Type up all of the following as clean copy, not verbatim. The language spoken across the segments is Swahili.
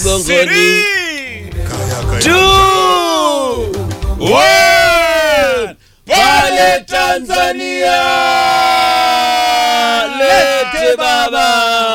Gongoni 2 1 pale Tanzania, lete baba.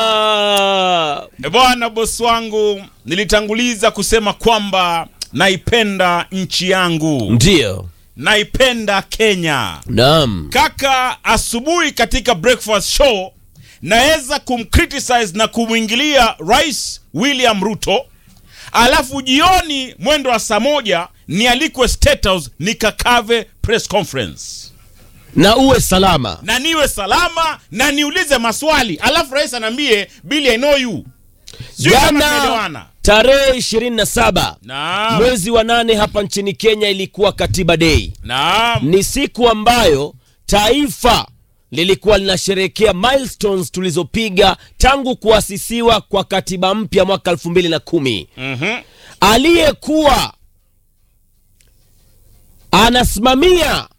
Bwana boss wangu, nilitanguliza kusema kwamba naipenda nchi yangu. Ndio. Naipenda Kenya. Naam. Kaka, asubuhi katika breakfast show naweza kumcriticize na kumwingilia Rais William Ruto, alafu jioni mwendo wa saa 1 nialikwe State House nikakave press conference. Na uwe salama. Na niwe salama na niulize maswali, alafu rais anambie Billy I know you. Jana tarehe 27 mwezi wa 8 hapa nchini Kenya ilikuwa Katiba Day. Naam. Ni siku ambayo taifa lilikuwa linasherehekea milestones tulizopiga tangu kuasisiwa kwa katiba mpya mwaka 2010. Aliyekuwa anasimamia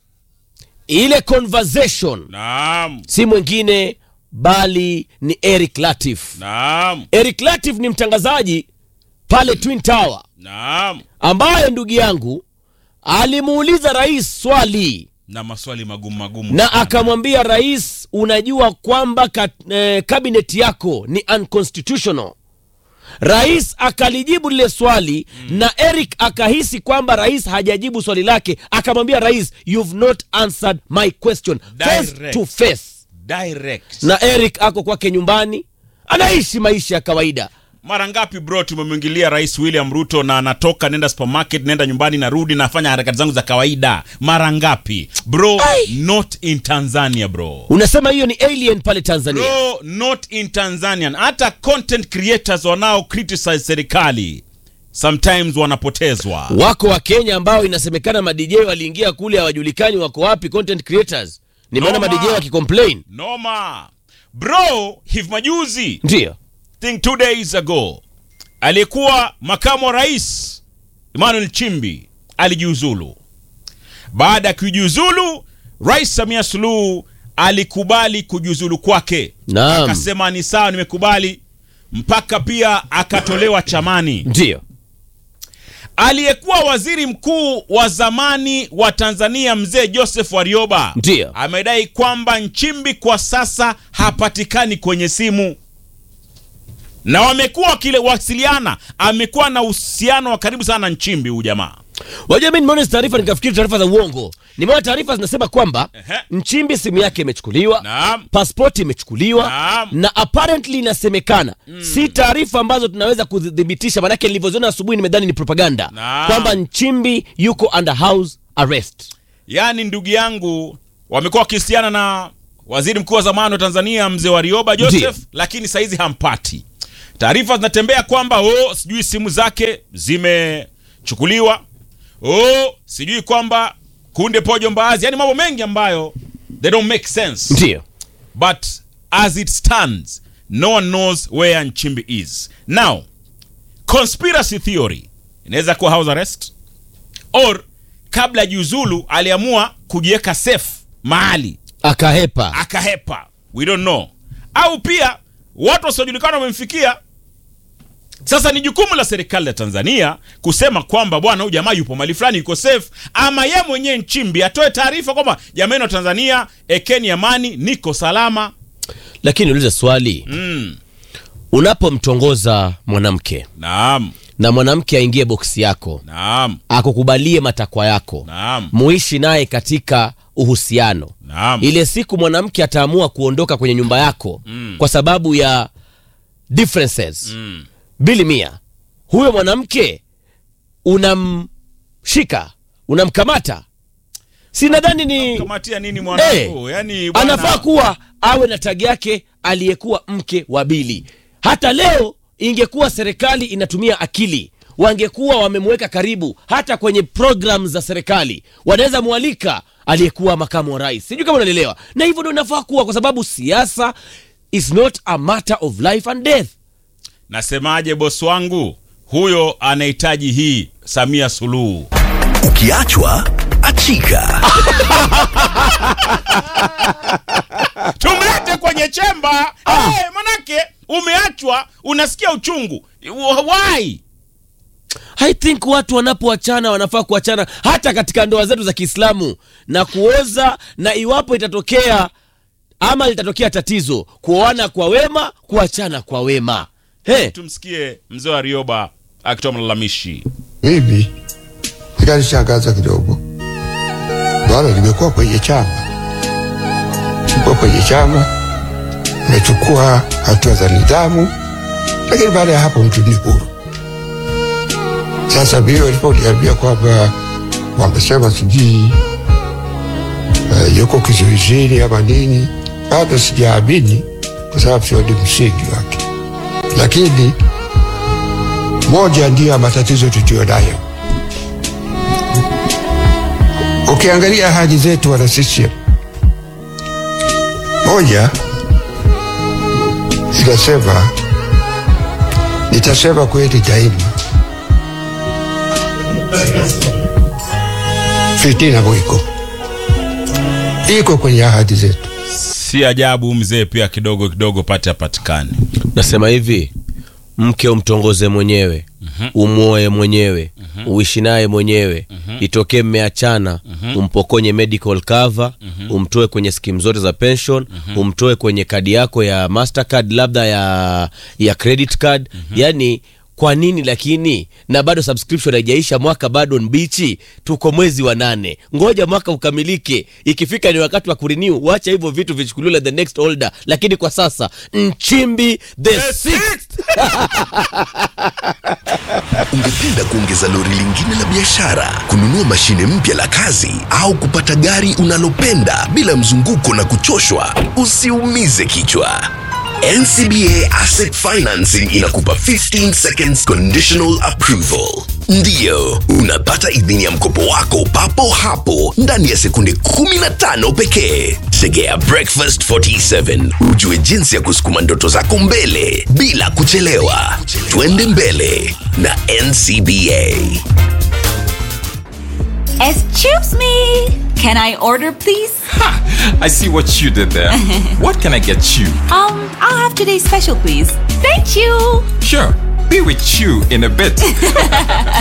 ile conversation, naam, si mwingine bali ni Eric Latif. Naam. Eric Latif ni mtangazaji pale Twin Tower. Naam. Ambaye ndugu yangu alimuuliza rais swali na maswali magumu na akamwambia rais, unajua kwamba cabinet yako ni unconstitutional. Rais akalijibu lile swali na Eric akahisi kwamba rais hajajibu swali lake, akamwambia rais, you've not answered my question. Face to face. Direct. Na Eric ako kwake nyumbani anaishi maisha ya kawaida. Mara ngapi bro tumemwingilia Rais William Ruto na anatoka nenda supermarket, nenda nyumbani, narudi, nafanya harakati zangu za kawaida? Mara ngapi bro? Not in Tanzania bro. Unasema hiyo ni alien pale Tanzania? Bro, not in Tanzania. Hata content creators wanao criticize serikali sometimes wanapotezwa. Wako wa Kenya ambao inasemekana ma DJ waliingia kule hawajulikani wako wapi content creators. Nimeona ma DJ wakicomplain. Noma. Bro, hivi majuzi, ndio, think 2 days ago, alikuwa makamu wa rais Emmanuel Nchimbi alijiuzulu. Baada ya kujiuzulu, Rais Samia Suluhu alikubali kujiuzulu kwake. Naam. Akasema ni sawa, nimekubali, mpaka pia akatolewa chamani. Ndio. Aliyekuwa waziri mkuu wa zamani wa Tanzania mzee Joseph Warioba, ndio, amedai kwamba Nchimbi kwa sasa hapatikani kwenye simu. Na wamekuwa kile wasiliana, amekuwa na uhusiano wa karibu sana na Nchimbi huyu jamaa. Wajua mimi nimeona taarifa nikafikiri taarifa za uongo. Nimeona taarifa zinasema kwamba Nchimbi simu yake imechukuliwa, pasipoti imechukuliwa, na apparently inasemekana, si taarifa ambazo tunaweza kudhibitisha, maana yake nilivyoziona asubuhi nimedhani ni propaganda, kwamba Nchimbi yuko under house arrest. Yaani ndugu yangu, wamekuwa wakisiana na waziri mkuu wa zamani wa Tanzania mzee Warioba Joseph, lakini saizi hampati. Taarifa zinatembea kwamba sijui simu zake zimechukuliwa, sijui kwamba kunde pojo mbaazi, yani mambo mengi ambayo they don't make sense. Ndio. But as it stands, no one knows where Nchimbi is. Now, conspiracy theory, inaweza kuwa house arrest, or kabla jiuzulu aliamua kujiweka safe mahali akahepa, we don't know. Au pia watu wasiojulikana wamemfikia. Sasa ni jukumu la serikali ya Tanzania kusema kwamba bwana huyu jamaa yupo mahali fulani, yuko safe, ama yeye mwenyewe Nchimbi atoe taarifa kwamba jamani wa Tanzania, ekeni amani, niko salama. Lakini uliza swali, unapomtongoza mwanamke, naam, na mwanamke aingie boksi yako, naam, akukubalie matakwa yako, naam, muishi naye katika uhusiano, naam, ile siku mwanamke ataamua kuondoka kwenye nyumba yako kwa sababu ya differences, Billy Mia, huyo mwanamke unamshika, unamkamata. Si nadhani ni kamatia nini mwanangu? Yani bwana anafaa kuwa awe na tag yake aliyekuwa mke wa Billy. Hata leo ingekuwa serikali inatumia akili, wangekuwa wamemweka karibu hata kwenye program za serikali, wanaweza mualika aliyekuwa makamu wa rais. Sijui kama unanielewa. Na hivyo ndio inafaa kuwa, kwa sababu siasa is not a matter of life and death. Nasemaje boss wangu? Huyo anahitaji hii Samia Suluhu. Ukiachwa achika. Tumlete kwenye chemba. Manake umeachwa, unasikia uchungu. Why? I think watu wanapoachana wanafaa kuachana hata katika ndoa zetu za Kiislamu na kuoza, na iwapo itatokea ama litatokea tatizo, kuoana kwa wema, kuachana kwa wema. Tumsikie mzee wa Rioba akitoa malalamishi. Mimi nikanishangaza kidogo. Bwana, nimekuwa kwenye chama, nimechukua hatua za nidhamu, lakini baada ya hapo mtu ni huru. Sasa mimi waliponiambia kwamba wamesema sijui yuko kizuizini ama nini, bado sijaamini kwa sababu sio msingi wake. Lakini moja ndiyo matatizo tuliyonayo. Ukiangalia ahadi zetu wana CCM, moja inasema nitasema kweli daima, fitina mwiko iko kwenye ahadi zetu. Si ajabu mzee pia kidogo pate apatikane. Nasema hivi, mke umtongoze mwenyewe, umuoe mwenyewe, uishi naye mwenyewe, itokee mmeachana, umpokonye medical cover, umtoe kwenye scheme zote za pension, umtoe kwenye kadi yako ya Mastercard, labda ya credit card. Yani kwa nini lakini? Na bado subscription haijaisha, mwaka bado mbichi, tuko mwezi wa 8. Ngoja mwaka ukamilike, ikifika ni wakati wa kurenew. Wacha hivyo vitu vichukuliwe the next order. Lakini kwa sasa Nchimbi the 6th. Ungependa kuongeza lori lingine la biashara, kununua mashine mpya la kazi, au kupata gari unalopenda bila mzunguko na kuchoshwa? Usiumize kichwa. NCBA Asset Financing inakupa 15 seconds conditional approval. Ndiyo, unapata idhini ya mkopo wako papo hapo ndani ya sekunde 15 pekee. Tegea Breakfast 47 ujue jinsi ya kusukuma ndoto zako mbele bila kuchelewa. Twende mbele na NCBA. Excuse me, can I order please? I see what you did there. What can I get you? I'll have today's special please. Thank you. Sure, be with you in a bit.